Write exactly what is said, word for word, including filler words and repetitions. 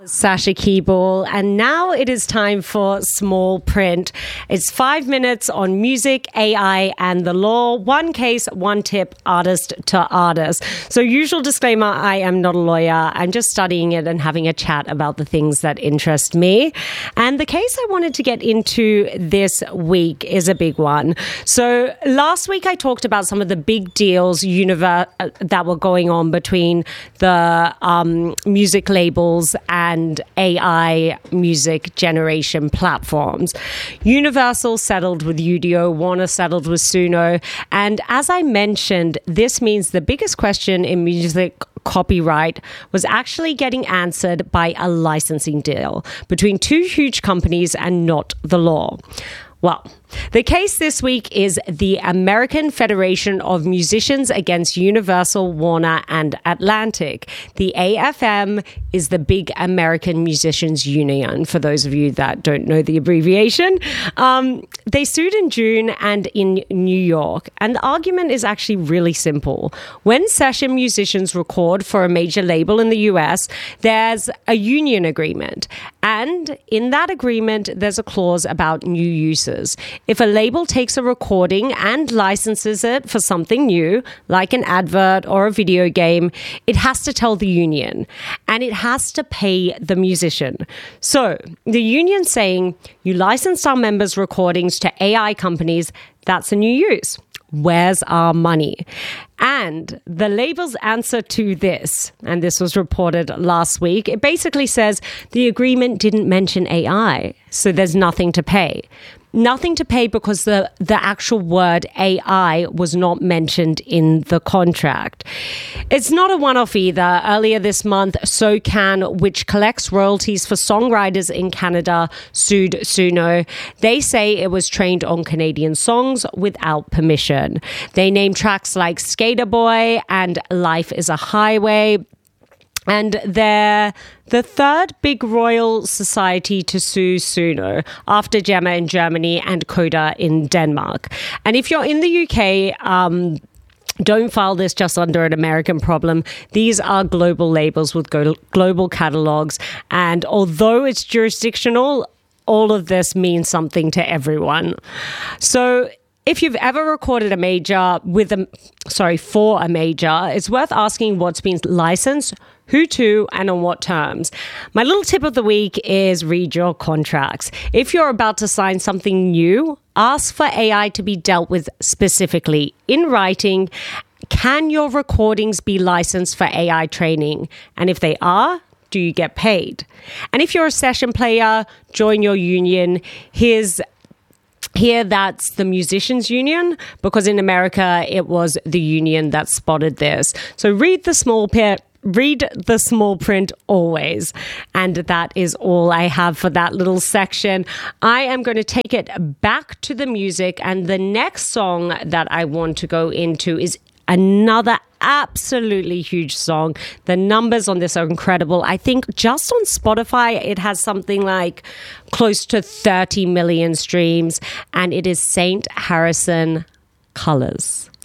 Sasha Keeble, and now it is time for Small Print. It's five minutes on music, A I, and the law. One case, one tip, artist to artist. So usual disclaimer, I am not a lawyer. I'm just studying it and having a chat about the things that interest me. And the case I wanted to get into this week is a big one. So last week I talked about some of the big deals univer- that were going on between the um, music labels and A I music generation platforms. Universal settled with Udio, Warner settled with Suno, and as I mentioned, this means the biggest question in music copyright was actually getting answered by a licensing deal between two huge companies and not the law. Well, the case this week is the American Federation of Musicians against Universal, Warner, and Atlantic. The A F M is the big American Musicians Union, for those of you that don't know the abbreviation. Um, they sued in June and in New York, and the argument is actually really simple. When session musicians record for a major label in the U S, there's a union agreement, and in that agreement, there's a clause about new uses. If a label takes a recording and licenses it for something new, like an advert or a video game, it has to tell the union and it has to pay the musician. So the union saying, you licensed our members' recordings to A I companies, that's a new use. Where's our money? And the label's answer to this, and this was reported last week, it basically says the agreement didn't mention A I, so there's nothing to pay. Nothing to pay because the, the actual word A I was not mentioned in the contract. It's not a one-off either. Earlier this month, SoCan, which collects royalties for songwriters in Canada, sued Suno. They say it was trained on Canadian songs without permission. They name tracks like Skater Boy and Life is a Highway. And they're the third big royal society to sue Suno after Gemma in Germany and Coda in Denmark. And if you're in the U K, um, don't file this just under an American problem. These are global labels with go- global catalogs. And although it's jurisdictional, all of this means something to everyone. So if you've ever recorded a major with a, sorry, for a major, it's worth asking what's been licensed, who to, and on what terms. My little tip of the week is read your contracts. If you're about to sign something new, ask for A I to be dealt with specifically in writing. Can your recordings be licensed for A I training? And if they are, do you get paid? And if you're a session player, join your union. Here's Here, that's the Musicians Union, because in America, it was the union that spotted this. So read the small print, read the small print always. And that is all I have for that little section. I am going to take it back to the music. And the next song that I want to go into is another absolutely huge song. The numbers on this are incredible. I think just on Spotify, it has something like close to thirty million streams, and it is Saint Harrison, Colors.